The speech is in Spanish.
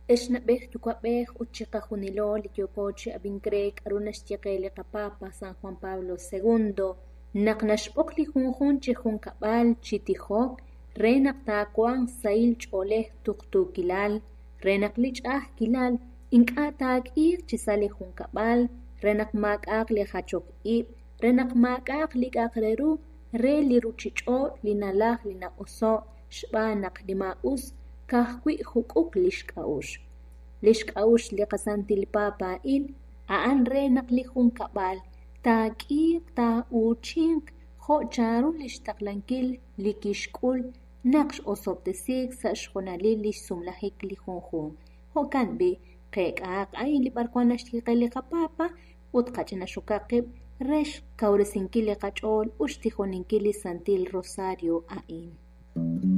Esnabeh tukwabeh uchiqa junilol yokochi abinkrek arunashtiqeli Papa San Juan Pablo II. Naqnashbokli junjun chijun kabal chitijok renak takuan sail ch'oleh tuqtukilal renak lich'ah kilal ink'atak ik chisali jun kabal renak mak'ak lihachok ib renak mak'ak lik'ak reru re liruchich'o linalaj linaoso xb'anak limaus kahkwi juk'uk lixk'aush. Lixk'aush liqasantil papa il a'an renak lijun kabal ta k'ik ta uchink jo charu lixtaqlankil likixk'ul naqx osobtesik sa xjonalil lixsumlajik lijunjun jokan bi qek'aq ay libarkuan naxtiqeli papa utqach'naxukaqib rex kawresinkili qach'ol uxtijoninkili santil rosario a'in.